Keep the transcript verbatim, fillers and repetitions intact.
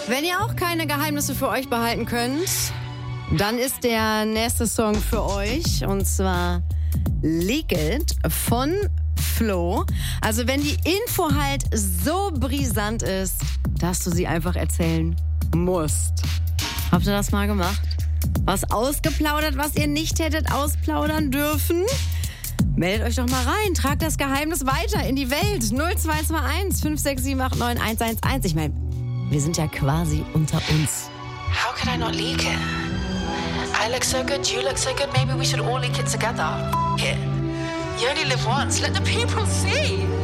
Wenn ihr auch keine Geheimnisse für euch behalten könnt, dann ist der nächste Song für euch, und zwar Leak It von Flo. Also wenn die Info halt so brisant ist, dass du sie einfach erzählen musst. Habt ihr das mal gemacht? Was ausgeplaudert, was ihr nicht hättet ausplaudern dürfen? Meldet euch doch mal rein, tragt das Geheimnis weiter in die Welt. null zwei zwei eins fünf sechs sieben acht neun eins eins eins. Ich meine, wir sind ja quasi unter uns. How could I not leak it? I look so good, you look so good, maybe we should all leak it together. F it. You only live once, let the people see.